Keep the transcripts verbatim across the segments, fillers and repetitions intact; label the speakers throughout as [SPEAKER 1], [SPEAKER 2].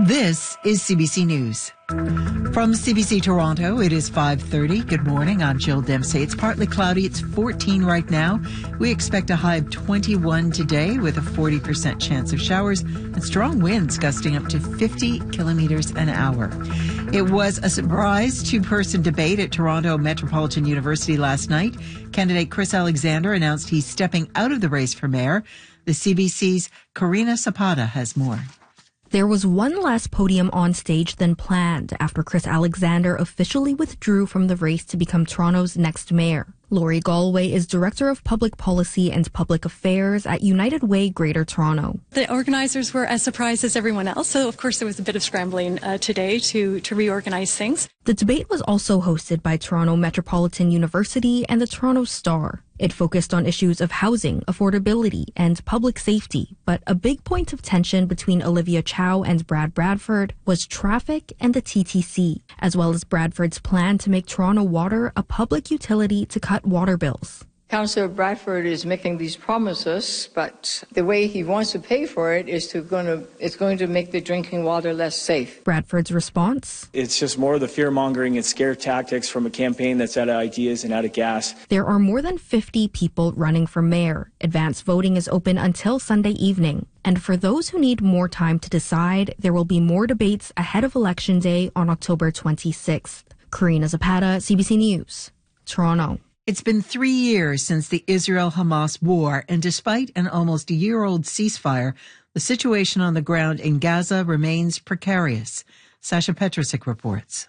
[SPEAKER 1] This is C B C News. From C B C Toronto, it is five thirty. Good morning. I'm Jill Dempsey. It's partly cloudy. It's fourteen right now. We expect a high of twenty-one today with a forty percent chance of showers and strong winds gusting up to fifty kilometers an hour. It was a surprise two-person debate at Toronto Metropolitan University last night. Candidate Chris Alexander announced he's stepping out of the race for mayor. The C B C's Karina Zapata has more.
[SPEAKER 2] There was one less podium on stage than planned after Chris Alexander officially withdrew from the race to become Toronto's next mayor. Laurie Galway is Director of Public Policy and Public Affairs at United Way Greater Toronto.
[SPEAKER 3] The organizers were as surprised as everyone else, so of course there was a bit of scrambling uh, today to, to reorganize things.
[SPEAKER 2] The debate was also hosted by Toronto Metropolitan University and the Toronto Star. It focused on issues of housing, affordability, and public safety, but a big point of tension between Olivia Chow and Brad Bradford was traffic and the T T C, as well as Bradford's plan to make Toronto Water a public utility to cut water bills.
[SPEAKER 4] Councillor Bradford is making these promises, but the way he wants to pay for it is to going to it's going to make the drinking water less safe.
[SPEAKER 2] Bradford's response?
[SPEAKER 5] It's just more of the fear-mongering and scare tactics from a campaign that's out of ideas and out of gas.
[SPEAKER 2] There are more than fifty people running for mayor. Advance voting is open until Sunday evening. And for those who need more time to decide, there will be more debates ahead of Election Day on October twenty-sixth. Karina Zapata, C B C News, Toronto.
[SPEAKER 1] It's been three years since the Israel-Hamas war, and despite an almost a year-old ceasefire, the situation on the ground in Gaza remains precarious. Sasha Petrusik reports.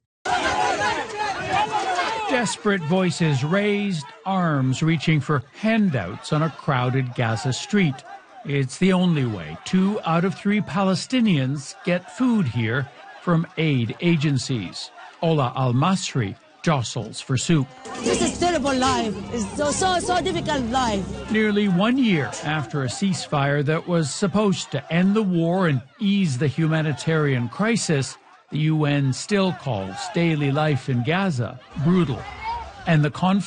[SPEAKER 6] Desperate voices raised, arms reaching for handouts on a crowded Gaza street. It's the only way two out of three Palestinians get food here from aid agencies. Ola Al-Masri jostles for soup.
[SPEAKER 7] This is terrible life. It's so, so, so difficult life.
[SPEAKER 6] Nearly one year after a ceasefire that was supposed to end the war and ease the humanitarian crisis, the U N still calls daily life in Gaza brutal. And the conflict